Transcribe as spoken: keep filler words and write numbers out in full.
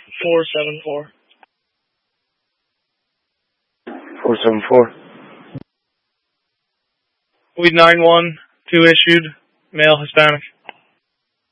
four seven four. four seven four. Weed nine one, two issued, male Hispanic.